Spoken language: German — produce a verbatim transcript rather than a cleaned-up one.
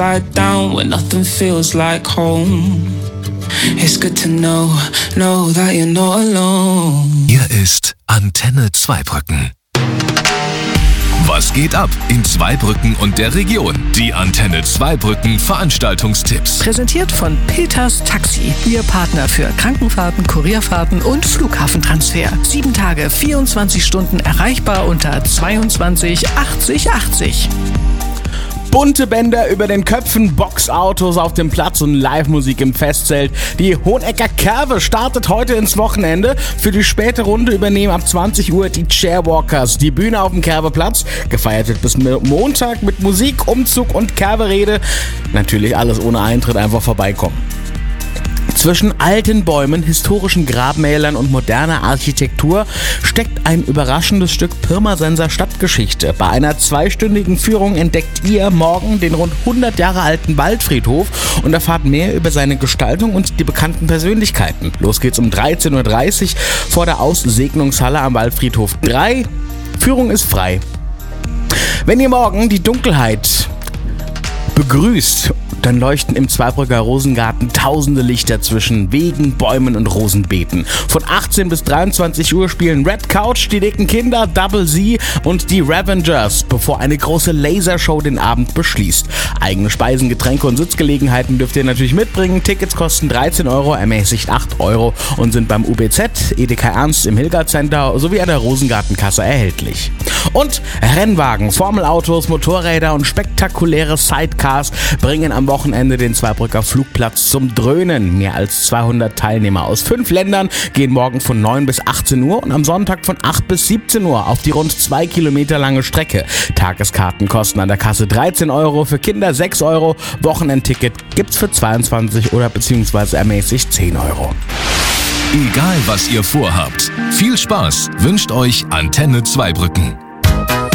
Lie down when nothing feels like home. It's good to know, know that you're not alone. Hier ist Antenne Zweibrücken. Was geht ab in Zweibrücken und der Region? Die Antenne Zweibrücken Veranstaltungstipps. Präsentiert von Peters Taxi. Ihr Partner für Krankenfahrten, Kurierfahrten und Flughafentransfer. Sieben Tage, vierundzwanzig Stunden erreichbar unter zweiundzwanzig achtzig achtzig. Bunte Bänder über den Köpfen, Boxautos auf dem Platz und Live-Musik im Festzelt. Die Hohenecker Kerwe startet heute ins Wochenende. Für die späte Runde übernehmen ab zwanzig Uhr die Chairwalkers die Bühne auf dem Kerweplatz. Gefeiert wird bis Montag mit Musik, Umzug und Kerwerede. Natürlich alles ohne Eintritt, einfach vorbeikommen. Zwischen alten Bäumen, historischen Grabmälern und moderner Architektur steckt ein überraschendes Stück Pirmasenser Stadtgeschichte. Bei einer zweistündigen Führung entdeckt ihr morgen den rund hundert Jahre alten Waldfriedhof und erfahrt mehr über seine Gestaltung und die bekannten Persönlichkeiten. Los geht's um dreizehn Uhr dreißig vor der Aussegnungshalle am Waldfriedhof drei. Führung ist frei. Wenn ihr morgen die Dunkelheit begrüßt, dann leuchten im Zweibrücker Rosengarten tausende Lichter zwischen Wegen, Bäumen und Rosenbeeten. Von achtzehn bis dreiundzwanzig Uhr spielen Red Couch, die dicken Kinder, Double Z und die Ravengers, bevor eine große Lasershow den Abend beschließt. Eigene Speisen, Getränke und Sitzgelegenheiten dürft ihr natürlich mitbringen. Tickets kosten dreizehn Euro, ermäßigt acht Euro und sind beim U B Z, Edeka Ernst im Hilgard Center sowie an der Rosengartenkasse erhältlich. Und Rennwagen, Formelautos, Motorräder und spektakuläre Sidecars bringen am Wochenende den Zweibrücker Flugplatz zum Dröhnen. Mehr als zweihundert Teilnehmer aus fünf Ländern gehen morgen von neun bis achtzehn Uhr und am Sonntag von acht bis siebzehn Uhr auf die rund zwei Kilometer lange Strecke. Tageskarten kosten an der Kasse dreizehn Euro, für Kinder sechs Euro. Wochenendticket gibt's für zweiundzwanzig oder beziehungsweise ermäßigt zehn Euro. Egal was ihr vorhabt, viel Spaß wünscht euch Antenne Zweibrücken.